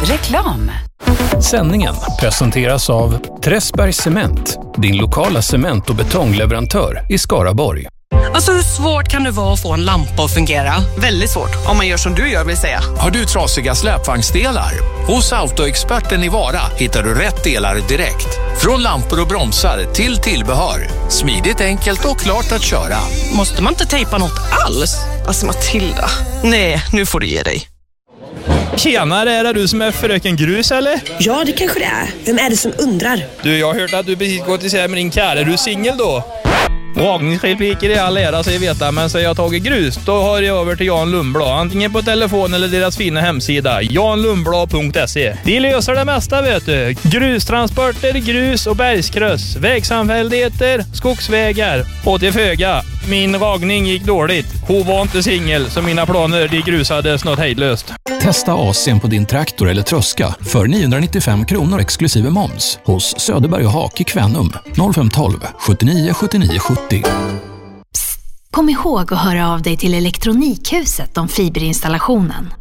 Reklam. Sändningen presenteras av Träsbergs Cement, din lokala cement- och betongleverantör i Skaraborg. Alltså hur svårt kan det vara att få en lampa att fungera? Väldigt svårt, om man gör som du gör vill säga. Har du trasiga släpvagnsdelar? Hos Autoexperten i Vara hittar du rätt delar direkt. Från lampor och bromsar till tillbehör. Smidigt, enkelt och klart att köra. Måste man inte tejpa något alls? Alltså Matilda, nej, nu får du ge dig. Tjenare, är det du som är fröken Grus eller? Ja, det kanske det är. Vem är det som undrar? Du, jag har hört att du precis gått isär med din kär. Är du singel då? Dragningsrepliker i all ära sig veta, men så jag har tagit grus, då har jag över till Jan Lundblad. Antingen på telefon eller deras fina hemsida, janlundblad.se. De löser det mesta vet du. Grustransporter, grus och bergskryss, vägsamfälligheter, skogsvägar och till föga. Min ragning gick dåligt. Hon var inte singel, så mina planer de grusades något hejdlöst. Testa AC:n på din traktor eller tröska för 995 kronor exklusive moms hos Söderberg och Hak i Kvänum 0512 79 79 70. Psst, kom ihåg att höra av dig till Elektronikhuset om fiberinstallationen.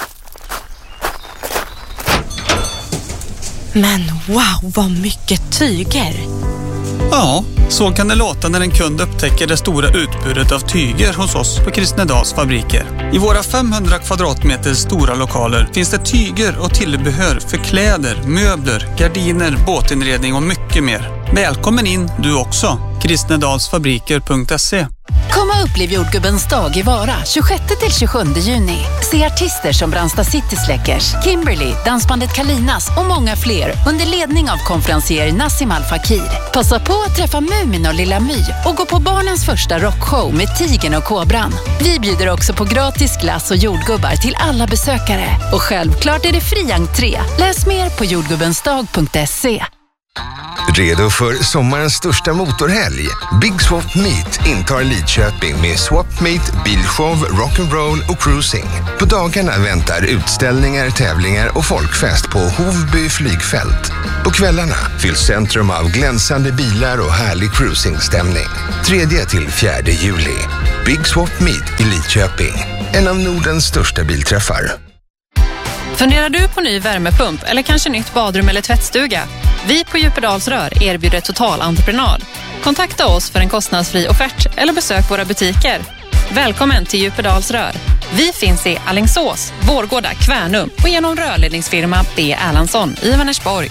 Men wow, vad mycket tyger. Ja, så kan det låta när en kund upptäcker det stora utbudet av tyger hos oss på Kristnedals fabriker. I våra 500 kvadratmeter stora lokaler finns det tyger och tillbehör för kläder, möbler, gardiner, båtinredning och mycket mer. Välkommen in du också. Kristnedalsfabriker.se. Kom och upplev jordgubbens dag i Vara 26-27 juni. Se artister som Brandsta City Släckers, Kimberly, dansbandet Kalinas och många fler under ledning av konferencier Nassim Al Fakir. Passa på att träffa Mumin och Lilla My och gå på barnens första rockshow med Tigern och Kobran. Vi bjuder också på gratis glass och jordgubbar till alla besökare. Och självklart är det fri entré. Läs mer på jordgubbensdag.se. Redo för sommarens största motorhelg? Big Swap Meet intar Lidköping med Swap Meet, bilshow, rock'n'roll och cruising. På dagarna väntar utställningar, tävlingar och folkfest på Hovby flygfält. På kvällarna fylls centrum av glänsande bilar och härlig cruisingstämning. 3-4 juli. Big Swap Meet i Lidköping. En av Nordens största bilträffar. Funderar du på ny värmepump eller kanske nytt badrum eller tvättstuga? Vi på Djupedals Rör erbjuder totalentreprenad. Kontakta oss för en kostnadsfri offert eller besök våra butiker. Välkommen till Djupedals Rör. Vi finns i Alingsås, Vårgårda, Kvänum och genom rörledningsfirma B. Erlandsson i Vänersborg.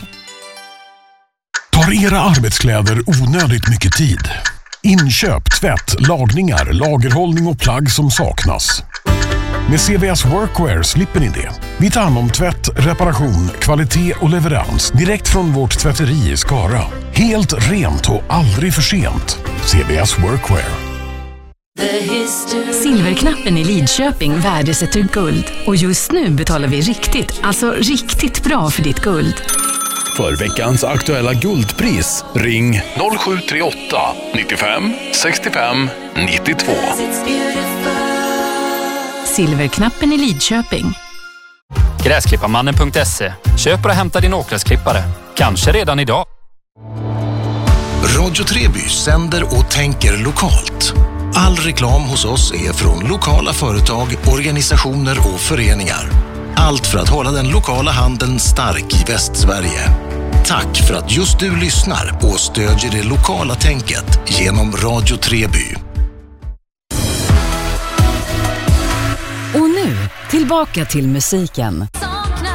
Tar era arbetskläder onödigt mycket tid? Inköp, tvätt, lagningar, lagerhållning och plagg som saknas. Med CVS Workwear slipper ni det. Vi tar hand om tvätt, reparation, kvalitet och leverans direkt från vårt tvätteri i Skara. Helt rent och aldrig för sent. CVS Workwear. Silverknappen i Lidköping värdesätter guld. Och just nu betalar vi riktigt, alltså riktigt bra för ditt guld. För veckans aktuella guldpris, ring 0738 95 65 92. Silverknappen i Lidköping. Gräsklipparmannen.se. Köp och hämta din åkgräsklippare. Kanske redan idag. Radio Treby sänder och tänker lokalt. All reklam hos oss är från lokala företag, organisationer och föreningar. Allt för att hålla den lokala handeln stark i Västsverige. Tack för att just du lyssnar och stödjer det lokala tänket genom Radio Treby. Och nu, tillbaka till musiken.